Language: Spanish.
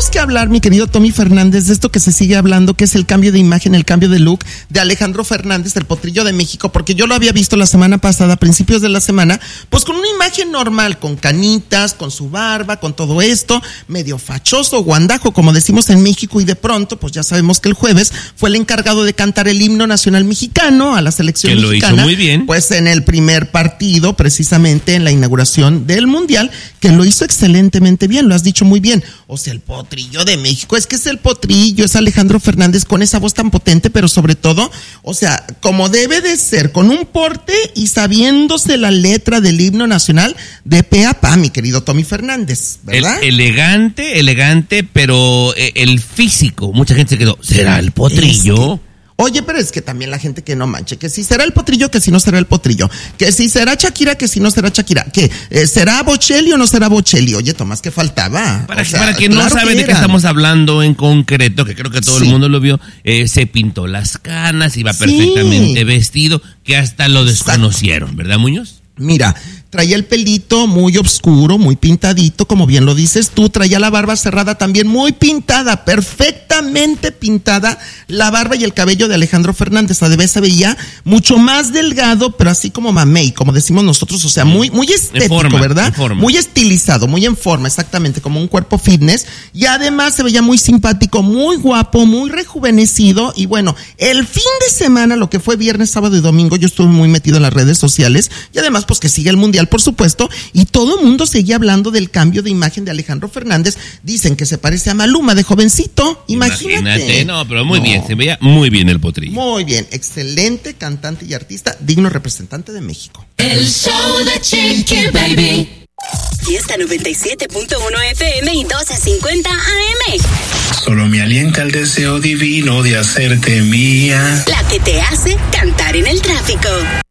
que hablar, mi querido Tommy Fernández, de esto que se sigue hablando, que es el cambio de imagen, el cambio de look de Alejandro Fernández, el potrillo de México, porque yo lo había visto la semana pasada, a principios de la semana, pues con una imagen normal, con canitas, con su barba, con todo esto, medio fachoso, guandajo, como decimos en México, y de pronto, pues ya sabemos que el jueves fue el encargado de cantar el himno nacional mexicano a la selección que mexicana. Lo hizo muy bien. Pues en el primer partido, precisamente en la inauguración del Mundial, que lo hizo excelentemente bien, lo has dicho muy bien. O sea, el potrillo de México, es que es el potrillo, es Alejandro Fernández con esa voz tan potente, pero sobre todo, o sea, como debe de ser, con un porte y sabiéndose la letra del himno nacional de pe a pa, mi querido Tommy Fernández, ¿verdad? Elegante, pero el físico, mucha gente se quedó, ¿será el potrillo? Oye, pero es que también la gente que no manche, que si será el potrillo, que si no será el potrillo, que si será Shakira, que si no será Shakira, que será Bocelli o no será Bocelli. Oye, Tomás, ¿qué faltaba? Para quien no sabe de qué estamos hablando en concreto, que creo que todo el mundo lo vio, se pintó las canas, iba perfectamente vestido, que hasta lo desconocieron, ¿verdad, Muñoz? Mira, traía el pelito muy oscuro, muy pintadito, como bien lo dices tú, traía la barba cerrada también muy pintada, perfectamente pintada, la barba y el cabello de Alejandro Fernández, además se veía mucho más delgado, pero así como mamey, como decimos nosotros, o sea, muy estético, ¿verdad? Muy estilizado, muy en forma, exactamente, como un cuerpo fitness, y además se veía muy simpático, muy guapo, muy rejuvenecido, y bueno, el fin de semana, lo que fue viernes, sábado y domingo, yo estuve muy metido en las redes sociales, y además pues que sigue el Mundial, por supuesto, y todo el mundo seguía hablando del cambio de imagen de Alejandro Fernández. Dicen que se parece a Maluma de jovencito, imagínate. No, pero muy bien, se veía muy bien el potrillo. Muy bien, excelente cantante y artista, digno representante de México. El show de Chiqui Baby. Fiesta 97.1 FM y 12:50 AM. Solo me alienta el deseo divino de hacerte mía. La que te hace cantar en el tráfico.